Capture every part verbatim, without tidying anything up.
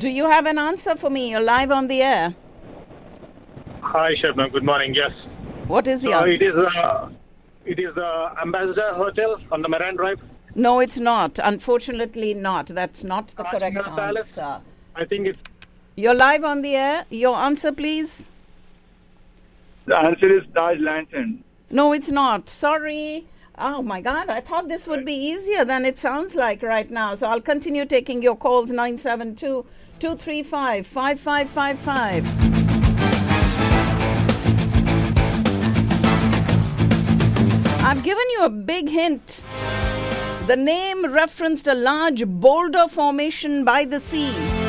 Do you have an answer for me? You're live on the air. Hi, Shabnam. Good morning. Yes. What is the so answer? It is, uh, it is the Ambassador Hotel on the Marine Drive. No, it's not. Unfortunately not. That's not the Taj correct Mahal Palace. answer. I think it's... You're live on the air. Your answer, please. The answer is Taj Lantern. No, it's not. Sorry. Oh, my God. I thought this would be easier than it sounds like right now. So I'll continue taking your calls. nine seven two, two three five, five five five five. I've given you a big hint. The name referenced a large boulder formation by the sea.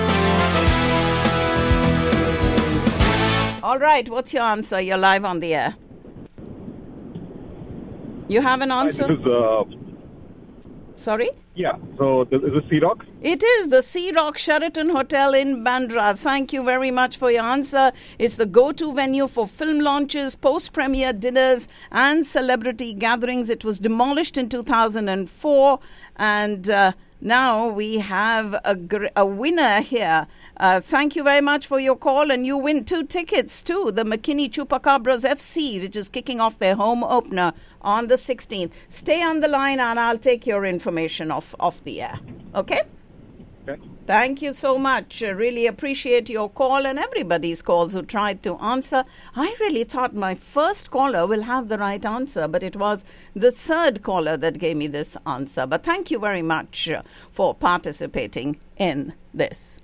All right, what's your answer? You're live on the air. You have an answer? This is, uh, Sorry? yeah, so this is a Sea Rock. It is the Sea Rock Sheraton Hotel in Bandra. Thank you very much for your answer. It's the go-to venue for film launches, post-premiere dinners, and celebrity gatherings. It was demolished in two thousand four, and uh, now we have a, gr- a winner here. Uh, thank you very much for your call, and you win two tickets to the McKinney Chupacabras F C, which is kicking off their home opener on the sixteenth. Stay on the line, and I'll take your information off, off the air. Okay? Okay. Thank you so much. I really appreciate your call and everybody's calls who tried to answer. I really thought my first caller will have the right answer, but it was the third caller that gave me this answer. But thank you very much for participating in this.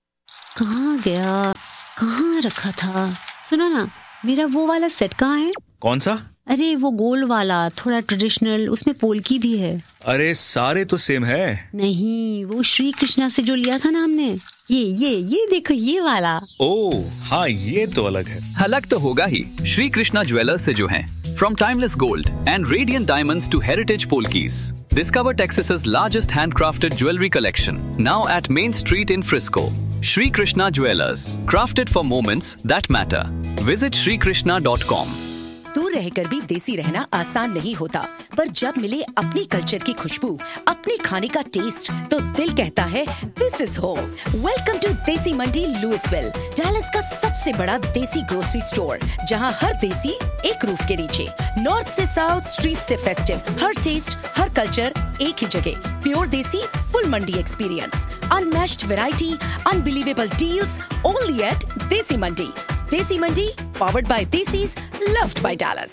कहाँ गया कहाँ रखा था सुनो ना मेरा वो वाला सेट कहाँ है कौन सा अरे वो गोल वाला थोड़ा ट्रेडिशनल उसमें पोल्की भी है अरे सारे तो सेम है नहीं वो श्री कृष्णा से जो लिया था ना हमने ये ये ये देखो ये वाला ओह हाँ ये तो अलग है अलग तो होगा ही श्री कृष्णा ज्वेलर्स से जो हैं From timeless gold and radiant diamonds to heritage polkis, discover Texas's largest handcrafted jewelry collection. Now at Main Street in Frisco. Shri Krishna Jewelers, crafted for moments that matter. Visit shri krishna dot com. दूर रहकर भी देसी रहना आसान नहीं होता, पर जब मिले अपनी कल्चर की खुशबू, अपने खाने का टेस्ट, तो दिल कहता है this is home. Welcome to देसी मंडी लुइसविल, डैलस का सबसे बड़ा देसी ग्रोसरी स्टोर, जहां हर देसी एक रूफ के नीचे. नॉर्थ से साउथ, स्ट्रीट से फेस्टिव, हर टेस्ट, हर कल्चर एक ही जगह. प्योर देसी, फुल मंडी experience, unmatched variety, unbelievable deals, only eight देसी मंडी. Desi Mandi, powered by Desis, loved by Dallas.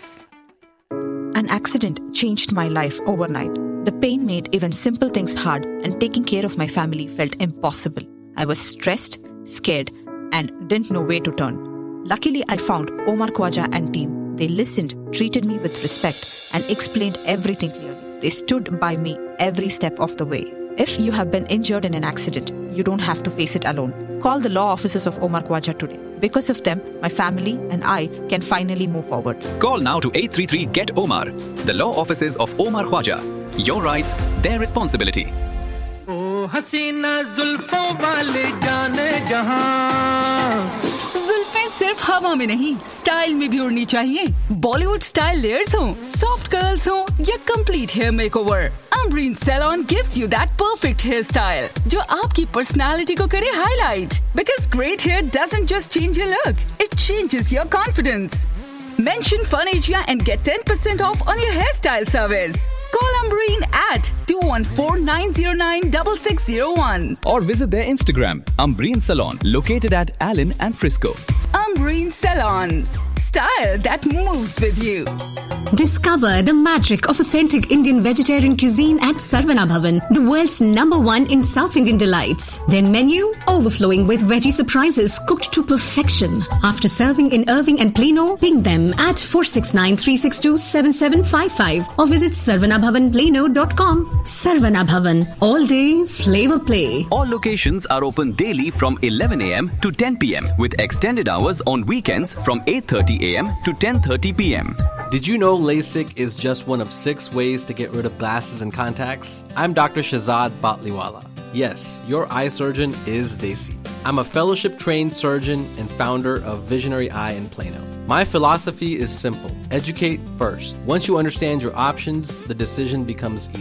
An accident changed my life overnight. The pain made even simple things hard, and taking care of my family felt impossible. I was stressed, scared, and didn't know where to turn. Luckily, I found Omar Khwaja and team. They listened, treated me with respect, and explained everything clearly. They stood by me every step of the way. If you have been injured in an accident, you don't have to face it alone. Call the law offices of Omar Khwaja today. Because of them, my family and I can finally move forward. Call now to eight three three get Omar. The law offices of Omar Khwaja. Your rights, their responsibility. Oh, हसीना जुल्फों वाले जाने जहां. जुल्फें सिर्फ हवा में नहीं, style में भी उड़नी चाहिए. बॉलीवुड स्टाइल लेयर्स हो, सॉफ्ट कर्ल्स हो या complete hair makeover, Ambreen Salon gives you that perfect hairstyle जो आपकी personality को करे highlight. Because great hair doesn't just change your look, it changes your confidence. Mention Fun Asia and get ten percent off on your hairstyle service. Call Ambreen at two one four, nine zero nine, six six zero one. Or visit their Instagram, Ambreen Salon, located at Allen and Frisco. Ambreen Salon. Style that moves with you. Discover the magic of authentic Indian vegetarian cuisine at Sarvana Bhavan, the world's number one in South Indian delights. Their menu overflowing with veggie surprises cooked to perfection. After serving in Irving and Plano, ping them at four six nine, three six two, seven seven five five or visit sarvana bhavan plano dot com. Sarvana Bhavan, all day flavor play. All locations are open daily from eleven a.m. to ten p.m. with extended hours on weekends from eight thirty a.m. to ten thirty p.m. Did you know LASIK is just one of six ways to get rid of glasses and contacts? I'm Doctor Shahzad Batliwala. Yes, your eye surgeon is Desi. I'm a fellowship-trained surgeon and founder of Visionary Eye in Plano. My philosophy is simple. Educate first. Once you understand your options, the decision becomes easy.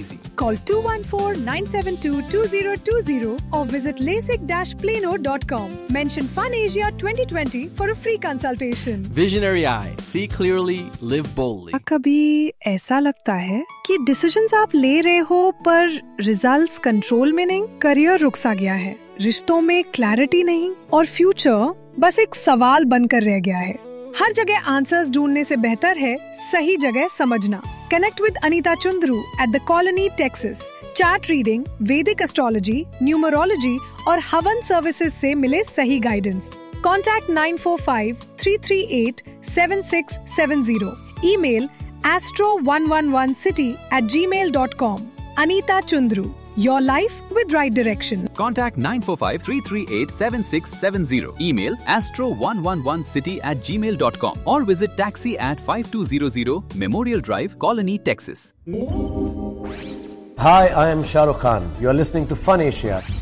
call two one four, nine seven two, two zero two zero or visit lasik dash plano dot com. Mention Fun Asia twenty twenty for a free consultation. Visionary Eye. See clearly, live boldly. कभी ऐसा लगता है कि decisions आप ले रहे हो पर रिजल्ट्स कंट्रोल में नहीं, करियर रुक सा गया है, रिश्तों में क्लैरिटी नहीं और फ्यूचर बस एक सवाल बनकर रह गया है। हर जगह आंसर्स ढूंढने से बेहतर है सही जगह समझना। Connect with Anita Chundru at the colony Texas. Chart reading, वैदिक एस्ट्रोलॉजी, न्यूमरोलॉजी और हवन सर्विसेज से मिले सही guidance. Contact nine four five, three three eight, seven six seven zero. Email astro one one one city at gmail dot com. Anita Chundru. Your life with right direction. Contact nine four five, three three eight, seven six seven zero. Email astro one one one city at gmail dot com or visit taxi at five two zero zero Memorial Drive, Colony, Texas. Hi, I am Shah Rukh Khan. You are listening to Fun Asia.